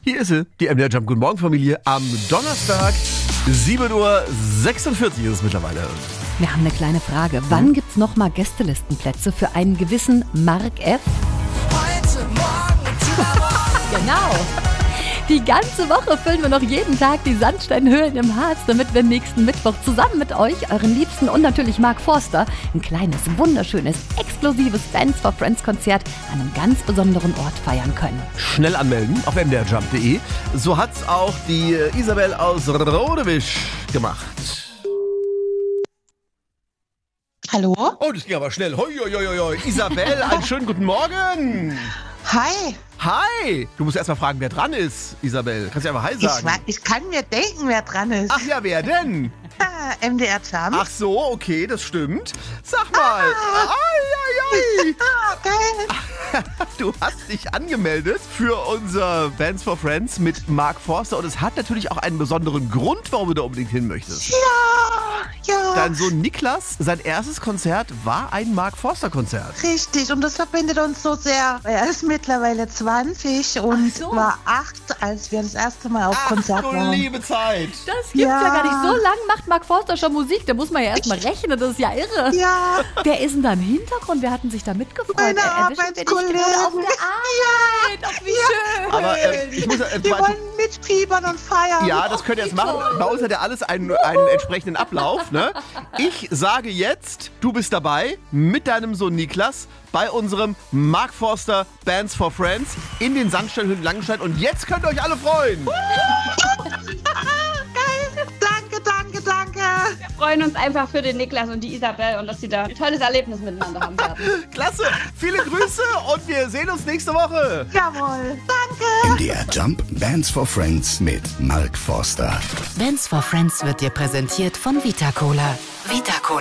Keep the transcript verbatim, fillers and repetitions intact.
Hier ist sie, die M D R Jump. Guten Morgen, Familie. Am Donnerstag, sieben Uhr sechsundvierzig ist es mittlerweile. Wir haben eine kleine Frage. Wann gibt's nochmal Gästelistenplätze für einen gewissen Mark F? Heute, morgen und übermorgen. Genau. Die ganze Woche füllen wir noch jeden Tag die Sandsteinhöhlen im Harz, damit wir nächsten Mittwoch zusammen mit euch, euren Liebsten und natürlich Mark Forster, ein kleines, wunderschönes, exklusives Bands for Friends Konzert an einem ganz besonderen Ort feiern können. Schnell anmelden auf m d r jump punkt d e. So hat's auch die Isabel aus Rodewisch gemacht. Hallo? Oh, das ging aber schnell. Hoi, hoi, hoi, hoi. Isabel, einen schönen guten Morgen. Hi. Hi. Du musst erst mal fragen, wer dran ist, Isabel. Kannst du einfach Hi Ich, sagen? wa- ich kann mir denken, wer dran ist. Ach ja, wer denn? Ah, M D R Jump. Ach so, okay, das stimmt. Sag mal. Ah. Ai, ai, ai. Ah, geil. Du hast dich angemeldet für unser Bands for Friends mit Mark Forster und es hat natürlich auch einen besonderen Grund, warum du da unbedingt hin möchtest. Ja, ja. Dein Sohn Niklas, sein erstes Konzert war ein Mark Forster Konzert. Richtig, und das verbindet uns so sehr. Er ist mittlerweile zwanzig und Ach so. war acht, als wir das erste Mal auf Ach Konzert du waren. liebe Zeit. Das gibt's ja. Ja. gar nicht. So lang macht Mark Forster schon Musik. Da muss man ja erstmal rechnen. Das ist ja irre. Ja, Wer ist denn da im Hintergrund? Wer hat denn sich da mitgefreut? meine Er- erwischen wir dich Arbeitskollegen. gerade auf der Arbeit. Ach, wie schön. Aber äh, ich muss äh, die mal- wollen mitfiebern und feiern. ja, das könnt ihr jetzt machen. Bei uns hat ja alles einen, einen entsprechenden Ablauf. Ne? Ich sage jetzt, du bist dabei mit deinem Sohn Niklas bei unserem Mark Forster Bands for Friends in den Sandsteinhöhlen Langenstein. Und jetzt könnt ihr euch alle freuen. Geil. Danke, danke, danke. Wir freuen uns einfach für den Niklas und die Isabel und dass sie da ein tolles Erlebnis miteinander haben werden. Klasse, viele Grüße und wir sehen uns nächste Woche. Jawohl. Danke. M D R Jump Bands for Friends mit Mark Forster. Bands for Friends wird dir präsentiert von Vita Cola. Vita Cola.